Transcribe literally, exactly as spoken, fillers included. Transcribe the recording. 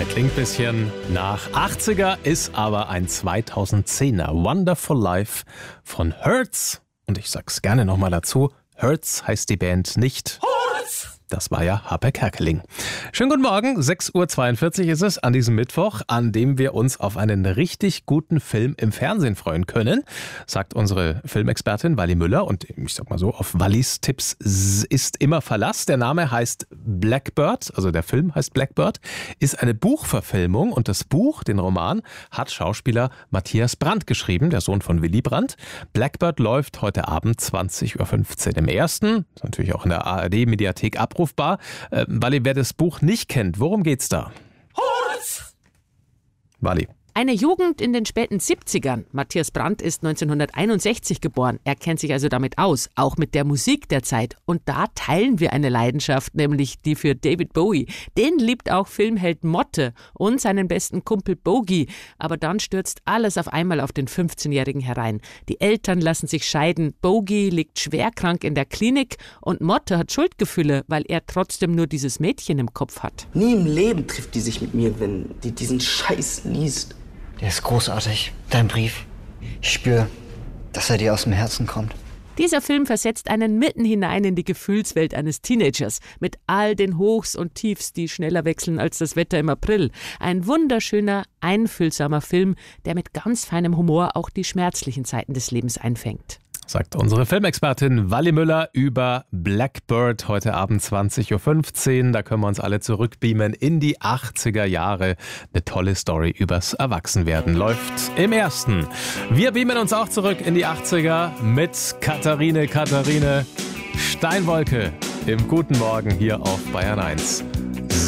Klingt ein bisschen nach achtziger, ist aber ein zweitausendzehner. Wonderful Life von Hurts. Und ich sag's gerne nochmal dazu, Hurts heißt die Band nicht. Das war ja Harpe Kerkeling. Schönen guten Morgen, sechs Uhr zweiundvierzig ist es an diesem Mittwoch, an dem wir uns auf einen richtig guten Film im Fernsehen freuen können, sagt unsere Filmexpertin Wally Müller. Und ich sag mal so, auf Wallys Tipps ist immer Verlass. Der Name heißt Blackbird, also der Film heißt Blackbird, ist eine Buchverfilmung. Und das Buch, den Roman, hat Schauspieler Matthias Brandt geschrieben, der Sohn von Willy Brandt. Blackbird läuft heute Abend zwanzig Uhr fünfzehn im Ersten, ist natürlich auch in der A R D-Mediathek abrufbar. Äh, Wally, wer das Buch nicht kennt, worum geht's da? Horst! Wally. Eine Jugend in den späten siebzigern. Matthias Brandt ist neunzehnhunderteinundsechzig geboren. Er kennt sich also damit aus, auch mit der Musik der Zeit. Und da teilen wir eine Leidenschaft, nämlich die für David Bowie. Den liebt auch Filmheld Motte und seinen besten Kumpel Bogey. Aber dann stürzt alles auf einmal auf den fünfzehnjährigen herein. Die Eltern lassen sich scheiden, Bogey liegt schwerkrank in der Klinik und Motte hat Schuldgefühle, weil er trotzdem nur dieses Mädchen im Kopf hat. Nie im Leben trifft die sich mit mir, wenn die diesen Scheiß liest. Der ist großartig, dein Brief. Ich spüre, dass er dir aus dem Herzen kommt. Dieser Film versetzt einen mitten hinein in die Gefühlswelt eines Teenagers mit all den Hochs und Tiefs, die schneller wechseln als das Wetter im April. Ein wunderschöner, einfühlsamer Film, der mit ganz feinem Humor auch die schmerzlichen Zeiten des Lebens einfängt. Sagt unsere Filmexpertin Wally Müller über Blackbird heute Abend zwanzig Uhr fünfzehn. Da können wir uns alle zurückbeamen in die achtziger Jahre. Eine tolle Story übers Erwachsenwerden läuft im Ersten. Wir beamen uns auch zurück in die achtziger mit Katharine, Katharine Steinwolke im Guten Morgen hier auf Bayern eins.